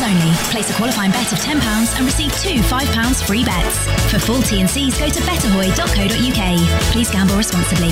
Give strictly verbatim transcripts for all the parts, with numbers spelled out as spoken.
only. Place a qualifying bet of ten pounds and receive two five pounds free bets. For full T and Cs, go to betterhoy dot co dot uk. Please gamble responsibly.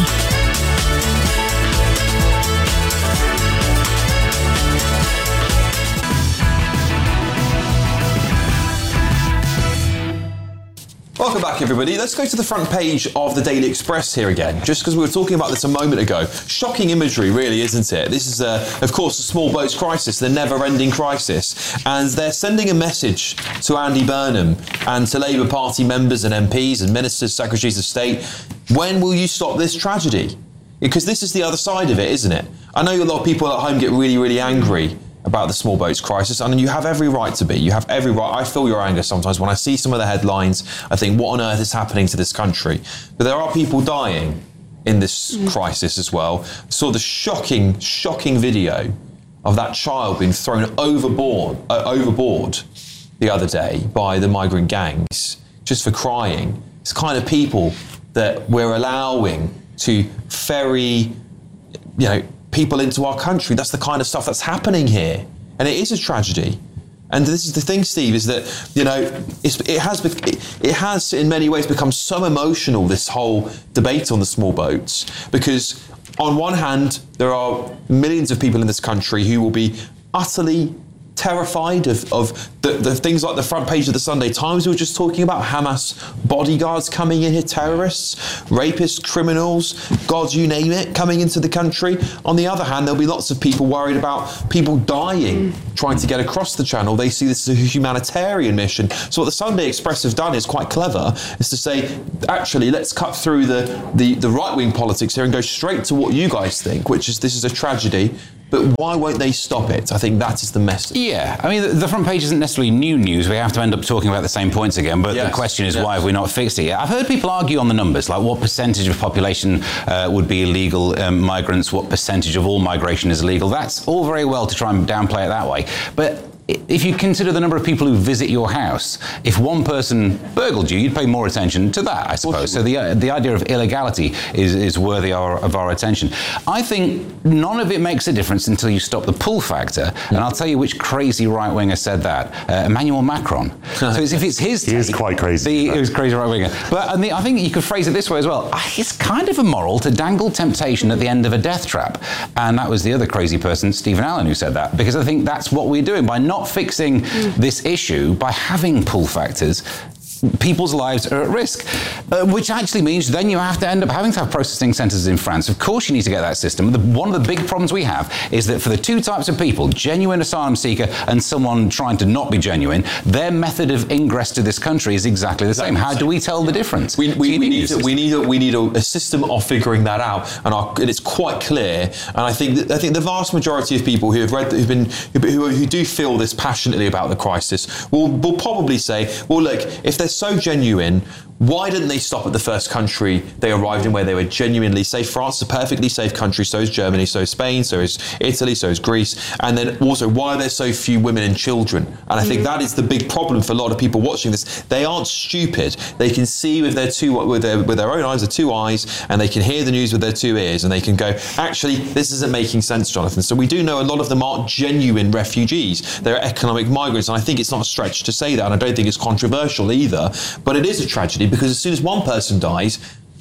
Welcome back, everybody. Let's go to the front page of the Daily Express here again, just because we were talking about this a moment ago. Shocking imagery, really, isn't it? This is, uh, of course, the small boats crisis, the never-ending crisis. And they're sending a message to Andy Burnham and to Labour Party members and M Ps and ministers, secretaries of state. When will you stop this tragedy? Because this is the other side of it, isn't it? I know a lot of people at home get really, really angry about the small boats crisis, and you have every right to be. You have every right. I feel your anger sometimes when I see some of the headlines. I think, what on earth is happening to this country? But there are people dying in this mm. crisis as well. Saw the shocking, shocking video of that child being thrown overboard, uh, overboard the other day by the migrant gangs just for crying. It's the kind of people that we're allowing to ferry, you know, people into our country. That's the kind of stuff that's happening here, and it is a tragedy. And this is the thing, Steve, is that, you know, it's, it has it has in many ways become so emotional, this whole debate on the small boats, because on one hand there are millions of people in this country who will be utterly terrified of, of the, the things like the front page of the Sunday Times we were just talking about, Hamas bodyguards coming in here, terrorists, rapists, criminals, God, you name it, coming into the country. On the other hand, there'll be lots of people worried about people dying mm. trying to get across the channel. They see this as a humanitarian mission. So what the Sunday Express have done is quite clever, is to say, actually, let's cut through the, the, the right-wing politics here and go straight to what you guys think, which is this is a tragedy. But why won't they stop it? I think that is the message. Yeah, I mean, the front page isn't necessarily new news. We have to end up talking about the same points again. But yes. the question is, yes. why have we not fixed it yet? I've heard people argue on the numbers, like what percentage of population uh, would be illegal um, migrants, what percentage of all migration is illegal. That's all very well to try and downplay it that way. But if you consider the number of people who visit your house, if one person burgled you, you'd pay more attention to that, I suppose. So the uh, the idea of illegality is, is worthy of our, of our attention. I think none of it makes a difference until you stop the pull factor. And I'll tell you which crazy right-winger said that. Uh, Emmanuel Macron. So if it's his He is quite crazy. The, he was crazy right-winger. But and the, I think you could phrase it this way as well. It's kind of immoral to dangle temptation at the end of a death trap. And that was the other crazy person, Stephen Allen, who said that. Because I think that's what we're doing. By not Not fixing mm. this issue, by having pull factors, people's lives are at risk, uh, which actually means then you have to end up having to have processing centres in France. Of course you need to get that system. The, one of the big problems we have is that for the two types of people, genuine asylum seeker and someone trying to not be genuine, their method of ingress to this country is exactly the same. How do we tell the difference? We, we, we need, a, we need, a, we need a, a system of figuring that out, and, our, and it's quite clear. And I think that, I think the vast majority of people who have read, who've been, who, who do feel this passionately about the crisis, will will probably say, well, look, if they're so genuine, why didn't they stop at the first country they arrived in where they were genuinely safe? France is a perfectly safe country, so is Germany, so is Spain, so is Italy, so is Greece. And then also, why are there so few women and children? And I think that is the big problem for a lot of people watching this. They aren't stupid. They can see with their two with their with their own eyes, their two eyes, and they can hear the news with their two ears, and they can go, actually, this isn't making sense, Jonathan. So we do know a lot of them aren't genuine refugees. They're economic migrants, and I think it's not a stretch to say that, and I don't think it's controversial either. But it is a tragedy, because as soon as one person dies,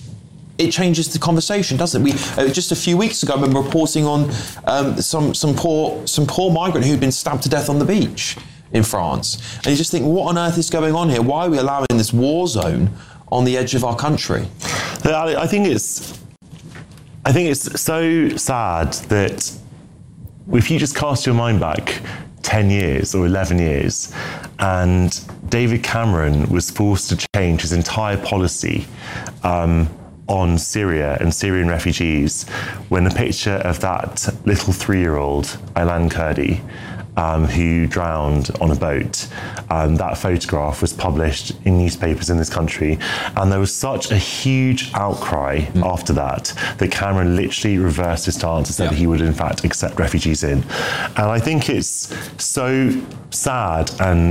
it changes the conversation, doesn't it? We uh, just a few weeks ago, I remember reporting on um, some some poor some poor migrant who'd been stabbed to death on the beach in France, and you just think, what on earth is going on here? Why are we allowing this war zone on the edge of our country? I think it's I think it's so sad that if you just cast your mind back ten years or eleven years, and David Cameron was forced to change his entire policy um, on Syria and Syrian refugees when the picture of that little three-year-old, Aylan Kurdi, um, who drowned on a boat, um, that photograph was published in newspapers in this country, and there was such a huge outcry mm. after that that Cameron literally reversed his stance and said yeah. he would in fact accept refugees in. And I think it's so sad and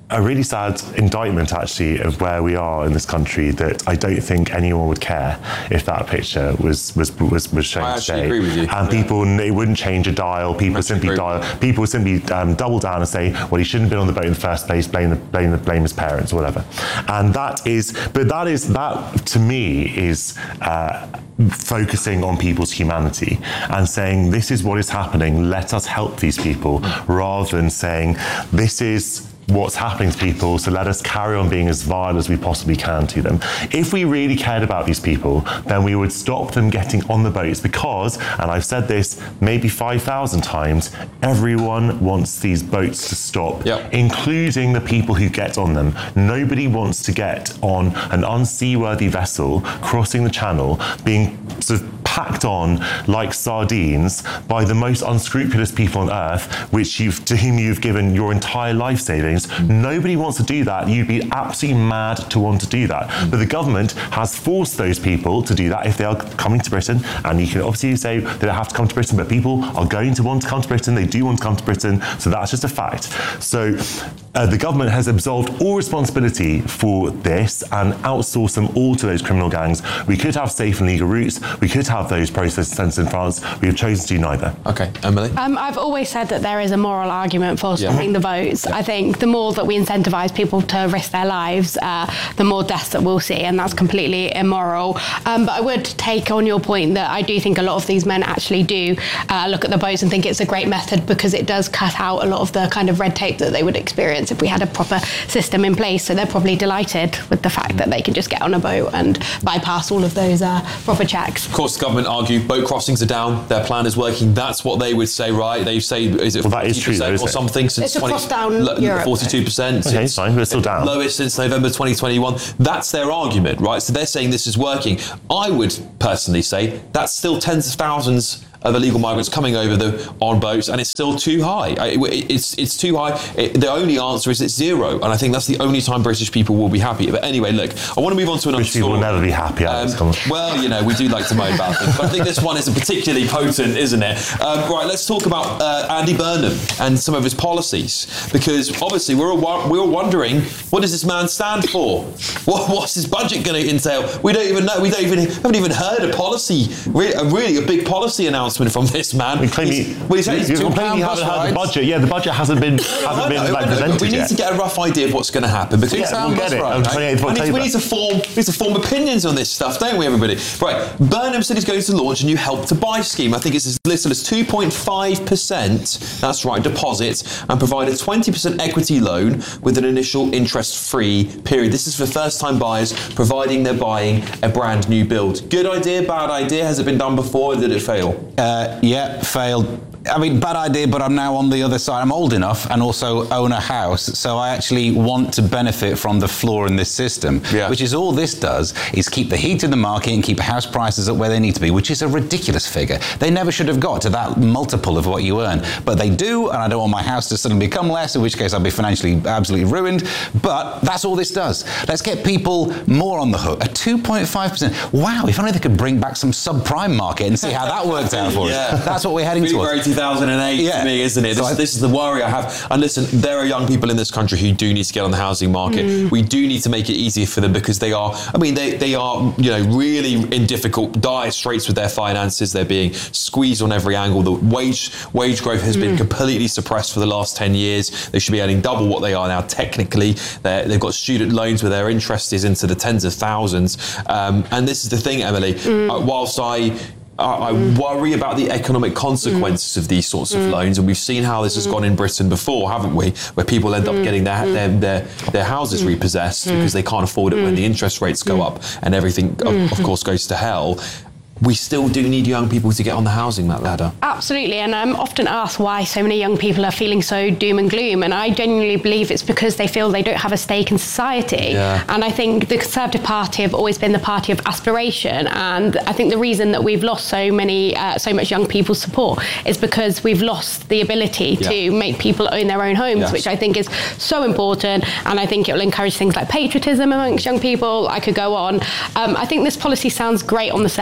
a really sad indictment, actually, of where we are in this country, that I don't think anyone would care if that picture was was was, was shown I actually today. agree with you. And Yeah. people, it wouldn't change a dial. People would simply dial. People would simply um, double down and say, well, he shouldn't have been on the boat in the first place. Blame the blame the blame his parents or whatever. And that is, but that is that to me is uh, focusing on people's humanity and saying this is what is happening. Let us help these people, rather than saying this is what's happening to people, so let us carry on being as vile as we possibly can to them. If we really cared about these people, then we would stop them getting on the boats, because, and I've said this maybe five thousand times, everyone wants these boats to stop, yep. including the people who get on them. Nobody wants to get on an unseaworthy vessel crossing the channel, being sort of packed on like sardines by the most unscrupulous people on earth, which you've, to whom you've given your entire life savings. Nobody wants to do that. You'd be absolutely mad to want to do that. But the government has forced those people to do that if they are coming to Britain. And you can obviously say they don't have to come to Britain, but people are going to want to come to Britain. They do want to come to Britain. So that's just a fact. So uh, the government has absolved all responsibility for this and outsourced them all to those criminal gangs. We could have safe and legal routes. We could have those processed sentenced in France. We have chosen to do neither. Okay, Emily? Um, I've always said that there is a moral argument for stopping yeah. the votes. Yeah. I think the more that we incentivise people to risk their lives, uh, the more deaths that we'll see, and that's completely immoral. Um, but I would take on your point that I do think a lot of these men actually do uh, look at the boats and think it's a great method, because it does cut out a lot of the kind of red tape that they would experience if we had a proper system in place. So they're probably delighted with the fact that they can just get on a boat and bypass all of those uh, proper checks. Of course, the government argue boat crossings are down. Their plan is working. That's what they would say, right? They say, is it well, that is true, though, or something since it's across down lo- Europe, forty-two percent. Okay, it's fine, but it's still down. Lowest since November twenty twenty-one. That's their argument, right? So they're saying this is working. I would personally say that's still tens of thousands of illegal migrants coming over the on boats, and it's still too high. I, it, it's it's too high. It, the only answer is it's zero, and I think that's the only time British people will be happy. But anyway, look, I want to move on to another British people story. will never be happy. Um, well, you know, we do like to moan about things, but I think this one isn't particularly potent, isn't it? Um, right, let's talk about uh, Andy Burnham and some of his policies, because obviously we're all, we're all wondering, what does this man stand for? What, what's his budget going to entail? We don't even know. We don't even haven't even heard a policy, really, a really a big policy announcement from this man. We claim He's, you, well, he's, he's you're two complaining you pound haven't bus had the rides. budget. Yeah, the budget hasn't been hasn't been know, like, know, presented we need yet. to get a rough idea of what's going to happen, because Yeah, we'll get it on twenty-eighth of we, need, we October. need to form we need to form opinions on this stuff, don't we, everybody? Right, Burnham said he's going to launch a new Help to Buy scheme. I think it's as little as two point five percent, that's right, deposits, and provide a twenty percent equity loan with an initial interest-free period. This is for first-time buyers, providing they're buying a brand new build. Good idea, bad idea? Has it been done before, or did it fail? Uh, yeah, failed. I mean, bad idea, but I'm now on the other side. I'm old enough and also own a house, so I actually want to benefit from the flaw in this system, yeah. which is all this does, is keep the heat in the market and keep house prices at where they need to be, which is a ridiculous figure. They never should have got to that multiple of what you earn, but they do, and I don't want my house to suddenly become less, in which case I'll be financially absolutely ruined, but that's all this does. Let's get people more on the hook. A two point five percent. Wow, if only they could bring back some subprime market and see how that worked out for yeah. us. That's what we're heading really towards. two thousand eight yeah. to me, isn't it? So This, I, this is the worry I have. And listen, there are young people in this country who do need to get on the housing market. Mm. We do need to make it easier for them, because they are, I mean, they, they are, you know, really in difficult, dire straits with their finances. They're being squeezed on every angle. The wage wage growth has mm. been completely suppressed for the last ten years. They should be earning double what they are now technically. They're, they've got student loans where their interest is into the tens of thousands. Um, and this is the thing, Emily, mm. uh, whilst I I worry about the economic consequences mm. of these sorts of mm. loans, and we've seen how this has gone in Britain before, haven't we? Where people end up mm. getting their, their their their houses mm. repossessed mm. because they can't afford it mm. when the interest rates go mm. up and everything, mm. of, of course, goes to hell. We still do need young people to get on the housing ladder. Absolutely, and I'm often asked why so many young people are feeling so doom and gloom, and I genuinely believe it's because they feel they don't have a stake in society. Yeah. And I think the Conservative Party have always been the party of aspiration, and I think the reason that we've lost so many, uh, so much young people's support is because we've lost the ability yeah. to make people own their own homes, yes. which I think is so important, and I think it will encourage things like patriotism amongst young people. I could go on. Um, I think this policy sounds great on the surface.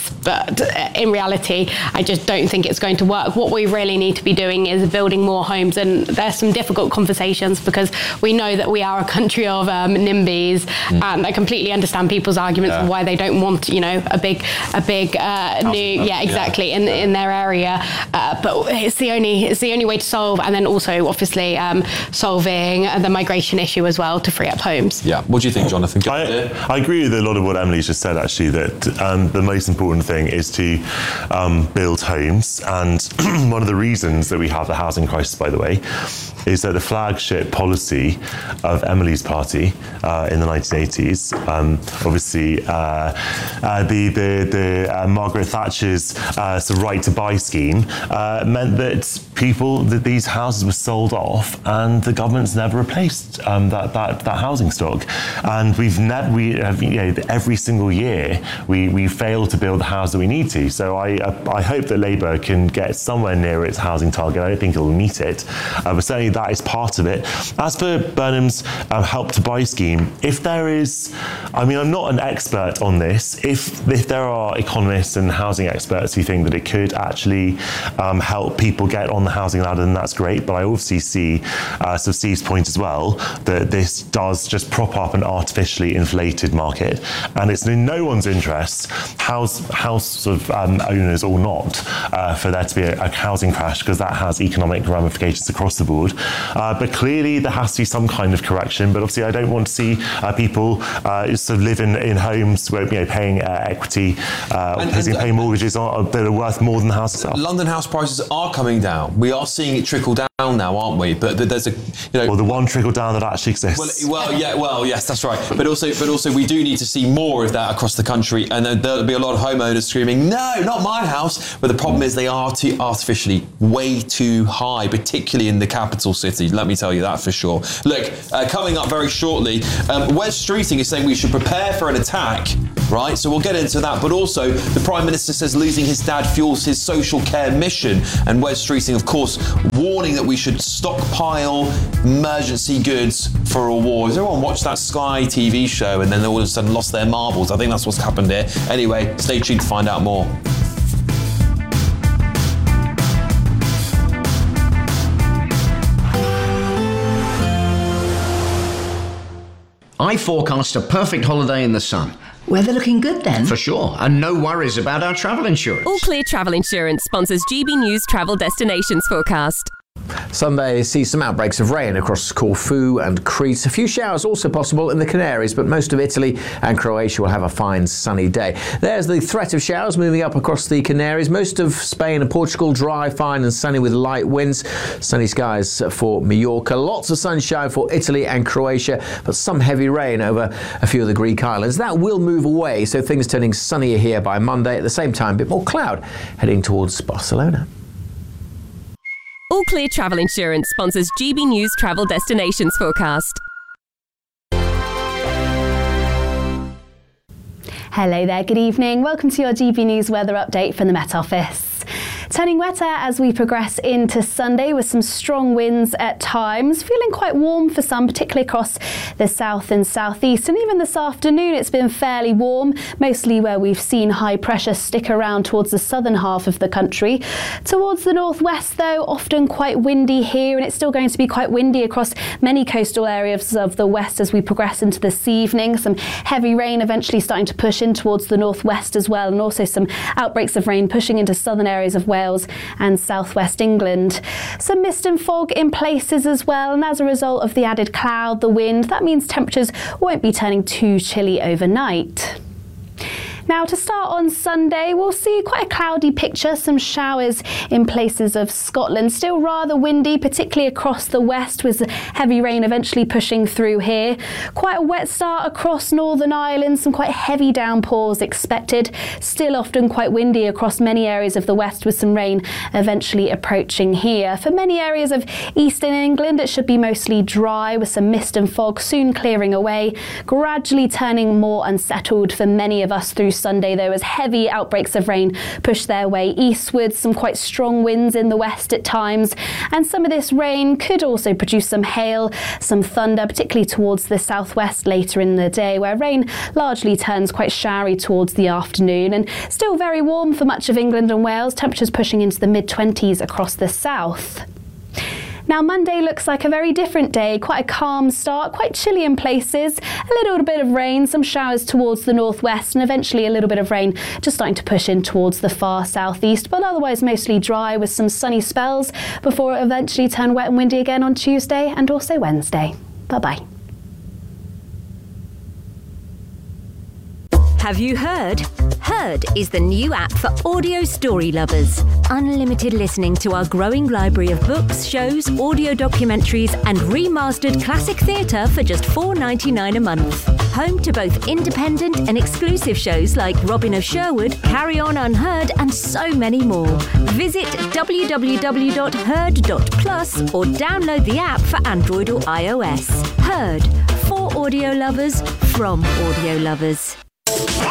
maths, but in reality, I just don't think it's going to work. What we really need to be doing is building more homes, and there's some difficult conversations because we know that we are a country of um, NIMBYs, mm. and I completely understand people's arguments yeah. of why they don't want, you know, a big, a big uh, new, yeah, exactly, yeah. in in their area. Uh, but it's the only, it's the only way to solve, and then also obviously um, solving the migration issue as well to free up homes. Yeah. What do you think, Jonathan? I, I agree with a lot of what Emily's just said. Actually, that um, the most important thing is to um, build homes, and one of the reasons that we have the housing crisis, by the way, is that the flagship policy of Emily's party uh, in the nineteen eighties, um, obviously uh, uh, the the, the uh, Margaret Thatcher's uh, sort of right to buy scheme uh, meant that people, that these houses were sold off, and the government's never replaced um, that, that that housing stock. And we've never, we have, you know, every single year we we fail to build the house that we need to. So I uh, I hope that Labour can get somewhere near its housing target. I don't think it'll meet it, uh, but certainly that is part of it. As for Burnham's um, help to buy scheme, if there is, I mean, I'm not an expert on this. If if there are economists and housing experts who think that it could actually um, help people get on the housing ladder, then that's great. But I obviously see, uh, so Steve's point as well, that this does just prop up an artificially inflated market, and it's in no one's interest, house house sort of um, owners or not, uh, for there to be a, a housing crash, because that has economic ramifications across the board. Uh, but clearly there has to be some kind of correction. But obviously I don't want to see uh, people uh, sort of live in, in homes where, you know, paying uh, equity, uh, and, and, paying mortgages on, that are worth more than the house itself. London house prices are coming down. We are seeing it trickle down now, aren't we? But there's a, you know, well, the one trickle down that actually exists. Well, well, yeah, well, yes, that's right. But also, but also, we do need to see more of that across the country, and there'll be a lot of homeowners screaming, "No, not my house!" But the problem is they are too artificially way too high, particularly in the capital city. Let me tell you that for sure. Look, uh, coming up very shortly, um, Wes Streeting is saying we should prepare for an attack. Right, so we'll get into that. But also, the Prime Minister says losing his dad fuels his social care mission. And Wes Streeting, of course, warning that we should stockpile emergency goods for a war. Has everyone watched that Sky T V show and then they all of a sudden lost their marbles? I think that's what's happened here. Anyway, stay tuned to find out more. I forecast a perfect holiday in the sun. Weather looking good then? For sure, and no worries about our travel insurance. All Clear Travel Insurance sponsors G B News Travel Destinations Forecast. Sunday sees some outbreaks of rain across Corfu and Crete. A few showers also possible in the Canaries, but most of Italy and Croatia will have a fine sunny day. There's the threat of showers moving up across the Canaries. Most of Spain and Portugal dry, fine and sunny with light winds. Sunny skies for Mallorca. Lots of sunshine for Italy and Croatia, but some heavy rain over a few of the Greek islands. That will move away, so things turning sunnier here by Monday. At the same time, a bit more cloud heading towards Barcelona. All Clear Travel Insurance sponsors G B News Travel Destinations Forecast. Hello there, good evening. Welcome to your G B News weather update from the Met Office. Turning wetter as we progress into Sunday with some strong winds at times. Feeling quite warm for some, particularly across the south and southeast. And even this afternoon it's been fairly warm, mostly where we've seen high pressure stick around towards the southern half of the country. Towards the northwest though, often quite windy here, and it's still going to be quite windy across many coastal areas of the west as we progress into this evening. Some heavy rain eventually starting to push in towards the northwest as well, and also some outbreaks of rain pushing into southern areas of Wales and southwest England. Some mist and fog in places as well, and as a result of the added cloud, the wind, that means temperatures won't be turning too chilly overnight. Now, to start on Sunday, we'll see quite a cloudy picture, some showers in places of Scotland. Still rather windy, particularly across the west, with heavy rain eventually pushing through here. Quite a wet start across Northern Ireland, some quite heavy downpours expected. Still often quite windy across many areas of the west, with some rain eventually approaching here. For many areas of eastern England, it should be mostly dry, with some mist and fog soon clearing away, gradually turning more unsettled for many of us through Sunday, though, as heavy outbreaks of rain push their way eastwards, some quite strong winds in the west at times, and some of this rain could also produce some hail, some thunder, particularly towards the southwest later in the day, where rain largely turns quite showery towards the afternoon, and still very warm for much of England and Wales, temperatures pushing into the mid twenties across the south. Now, Monday looks like a very different day, quite a calm start, quite chilly in places, a little bit of rain, some showers towards the northwest, and eventually a little bit of rain just starting to push in towards the far southeast, but otherwise mostly dry with some sunny spells before it eventually turn wet and windy again on Tuesday and also Wednesday. Bye-bye. Have you heard? Heard is the new app for audio story lovers. Unlimited listening to our growing library of books, shows, audio documentaries and remastered classic theatre for just four dollars ninety-nine a month. Home to both independent and exclusive shows like Robin of Sherwood, Carry On Unheard and so many more. Visit w w w dot heard dot plus or download the app for Android or iOS. Heard, for audio lovers, from audio lovers.